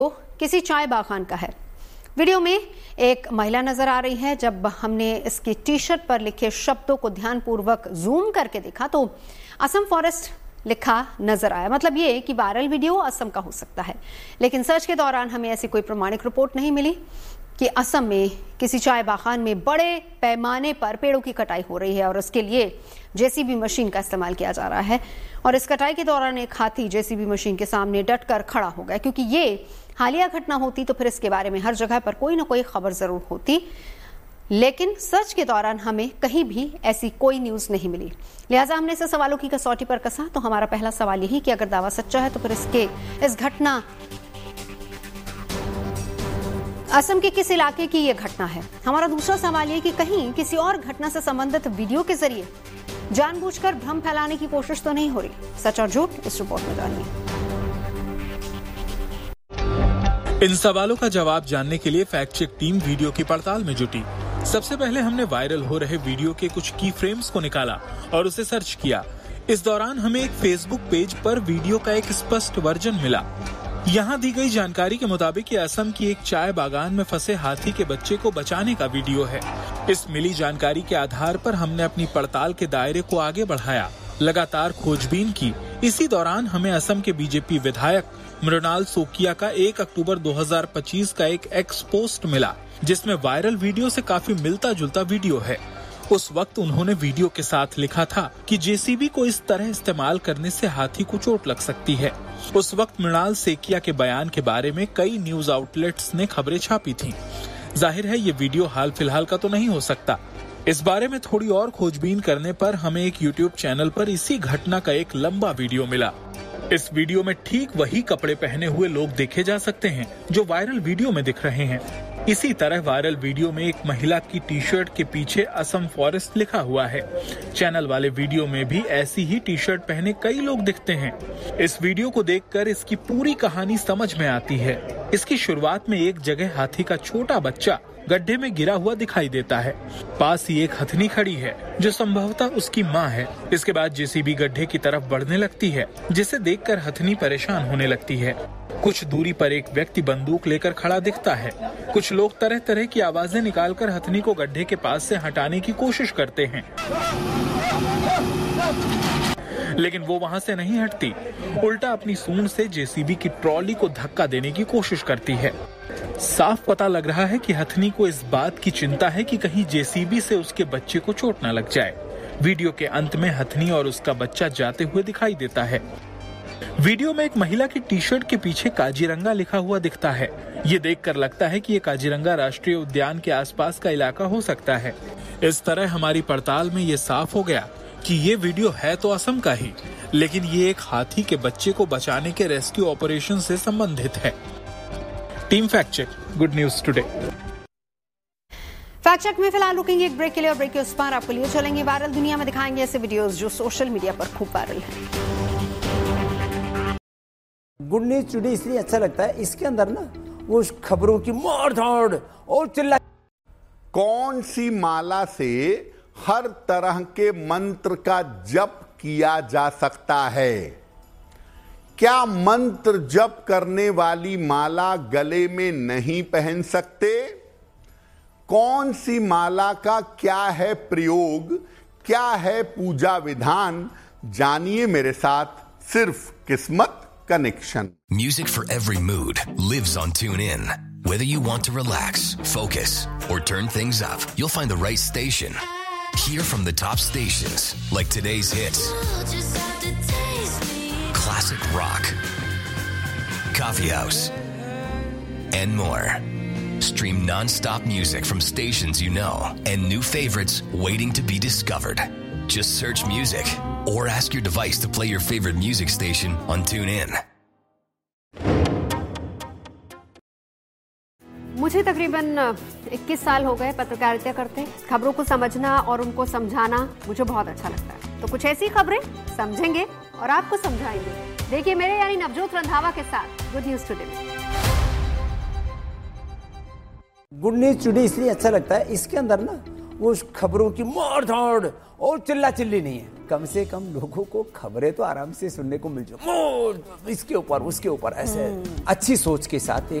किसी चाय बागान का है। वीडियो में एक महिला नजर आ रही है। जब हमने इसकी टी शर्ट पर लिखे शब्दों को ध्यानपूर्वक जूम करके देखा तो असम फॉरेस्ट लिखा नजर आया। मतलब ये कि वायरल वीडियो असम का हो सकता है, लेकिन सर्च के दौरान हमें ऐसी कोई प्रमाणिक रिपोर्ट नहीं मिली कि असम में किसी चाय बागान में बड़े पैमाने पर पेड़ों की कटाई हो रही है और उसके लिए जेसीबी मशीन का इस्तेमाल किया जा रहा है। और इस कटाई के दौरान एक हाथी जेसीबी मशीन के सामने डटकर खड़ा हो गया। क्योंकि ये हालिया घटना होती तो फिर इसके बारे में हर जगह पर कोई ना कोई खबर जरूर होती, लेकिन सर्च के दौरान हमें कहीं भी ऐसी कोई न्यूज नहीं मिली। लिहाजा हमने इसे सवालों की कसौटी पर कसा। तो हमारा पहला सवाल यही कि अगर दावा सच्चा है तो फिर इस घटना असम के किस इलाके की यह घटना है। हमारा दूसरा सवाल यह कि कहीं किसी और घटना से संबंधित वीडियो के जरिए जानबूझकर भ्रम फैलाने की कोशिश तो नहीं हो रही। सच और झूठ इस रिपोर्ट में जानिए। इन सवालों का जवाब जानने के लिए फैक्ट चेक टीम वीडियो की पड़ताल में जुटी। सबसे पहले हमने वायरल हो रहे वीडियो के कुछ की फ्रेम्स को निकाला और उसे सर्च किया। इस दौरान हमें एक फेसबुक पेज पर वीडियो का एक स्पष्ट वर्जन मिला। यहाँ दी गई जानकारी के मुताबिक ये असम की एक चाय बागान में फंसे हाथी के बच्चे को बचाने का वीडियो है। इस मिली जानकारी के आधार पर हमने अपनी पड़ताल के दायरे को आगे बढ़ाया, लगातार खोजबीन की। इसी दौरान हमें असम के बीजेपी विधायक मृणाल शोकिया का 1 अक्टूबर 2025 का एक एक्स पोस्ट मिला, जिसमें वायरल वीडियो से काफी मिलता जुलता वीडियो है। उस वक्त उन्होंने वीडियो के साथ लिखा था कि जेसीबी को इस तरह इस्तेमाल करने से हाथी को चोट लग सकती है। उस वक्त मृणाल शोकिया के बयान के बारे में कई न्यूज आउटलेट्स ने खबरें छापी थीं। जाहिर है ये वीडियो हाल फिलहाल का तो नहीं हो सकता। इस बारे में थोड़ी और खोजबीन करने पर हमें एक यूट्यूब चैनल पर इसी घटना का एक लंबा वीडियो मिला। इस वीडियो में ठीक वही कपड़े पहने हुए लोग देखे जा सकते हैं जो वायरल वीडियो में दिख रहे हैं। इसी तरह वायरल वीडियो में एक महिला की टी शर्ट के पीछे असम फॉरेस्ट लिखा हुआ है। चैनल वाले वीडियो में भी ऐसी ही टी शर्ट पहने कई लोग दिखते हैं। इस वीडियो को देखकर इसकी पूरी कहानी समझ में आती है। इसकी शुरुआत में एक जगह हाथी का छोटा बच्चा गड्ढे में गिरा हुआ दिखाई देता है। पास ही एक हथनी खड़ी है जो संभवतः उसकी मां है। इसके बाद जेसीबी गड्ढे की तरफ बढ़ने लगती है, जिसे देखकर हथनी परेशान होने लगती है। कुछ दूरी पर एक व्यक्ति बंदूक लेकर खड़ा दिखता है। कुछ लोग तरह तरह की आवाजें निकालकर हथनी को गड्ढे के पास से हटाने की कोशिश करते हैं, लेकिन वो वहां से नहीं हटती। उल्टा अपनी सूंड से जेसीबी की ट्रॉली को धक्का देने की कोशिश करती है। साफ पता लग रहा है कि हथनी को इस बात की चिंता है कि कहीं जेसीबी से उसके बच्चे को चोट न लग जाए। वीडियो के अंत में हथनी और उसका बच्चा जाते हुए दिखाई देता है। वीडियो में एक महिला की टी शर्ट के पीछे काजीरंगा लिखा हुआ दिखता है। ये देखकर लगता है कि ये काजीरंगा राष्ट्रीय उद्यान के आसपास का इलाका हो सकता है। इस तरह हमारी पड़ताल में ये साफ हो गया कि ये वीडियो है तो असम का ही, लेकिन ये एक हाथी के बच्चे को बचाने के रेस्क्यू ऑपरेशन से संबंधित है। Team fact check, good news today. Fact check में फिलहाल रुकेंगे एक ब्रेक के लिए और ब्रेक के उस पार आपको लिए चलेंगे वायरल दुनिया में, दिखाएंगे ऐसे वीडियोस जो सोशल मीडिया पर खूब वायरल हैं। गुड न्यूज टुडे इसलिए अच्छा लगता है, इसके अंदर ना वो खबरों की मार धाड़ और चिल्ला। कौन सी माला से हर तरह के मंत्र का जप किया जा सकता है? क्या मंत्र जप करने वाली माला गले में नहीं पहन सकते? कौन सी माला का क्या है प्रयोग, क्या है पूजा विधान? जानिए मेरे साथ सिर्फ किस्मत connection. Music for every mood lives on TuneIn. Whether you want to relax, focus, or turn things up, you'll find the right station. Hear from the top stations like today's hits, classic rock, coffee house, and more. Stream non-stop music from stations you know and new favorites waiting to be discovered. Just search music or ask your device to play your favorite music station on TuneIn. मुझे तकरीबन 21 साल हो गए पत्रकारिता करते। खबरों को समझना और उनको समझाना मुझे बहुत अच्छा लगता है। तो कुछ ऐसी खबरें समझेंगे और आपको समझाएंगे। देखिए मेरे यानी नवजोत रंधावा के साथ गुड न्यूज टुडे में। गुड न्यूज टुडे इसलिए अच्छा लगता है, इसके अंदर ना वो खबरों की मार धाड़ और चिल्ला चिल्ली नहीं है। कम से कम लोगों को खबरें तो आराम से सुनने को मिल जाए, इसके ऊपर उसके ऊपर, ऐसे अच्छी सोच के साथ एक